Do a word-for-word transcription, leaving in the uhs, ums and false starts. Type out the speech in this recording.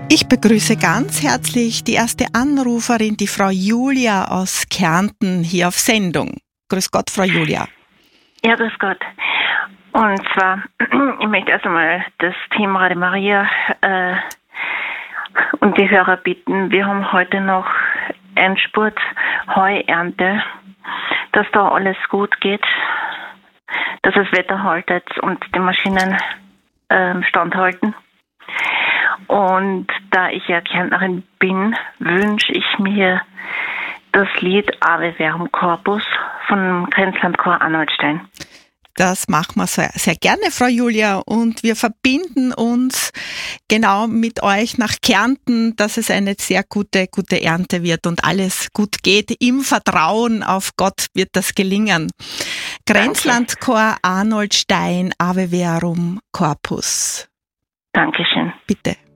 Ich begrüße ganz herzlich die erste Anruferin, die Frau Julia aus Kärnten, hier auf Sendung. Grüß Gott, Frau Julia. Ja, grüß Gott. Und zwar, ich möchte erst einmal das Thema Radio Maria äh, und die Hörer bitten. Wir haben heute noch einen Spurt Heuernte, dass da alles gut geht, dass das Wetter haltet und die Maschinen äh, standhalten. Und da ich ja Kärntnerin bin, wünsche ich mir das Lied Ave Verum Corpus von Grenzlandchor Arnoldstein. Das machen wir sehr, sehr gerne, Frau Julia. Und wir verbinden uns genau mit euch nach Kärnten, dass es eine sehr gute, gute Ernte wird und alles gut geht. Im Vertrauen auf Gott wird das gelingen. Grenzlandchor Arnoldstein, Ave Verum Corpus. Dankeschön. Bitte.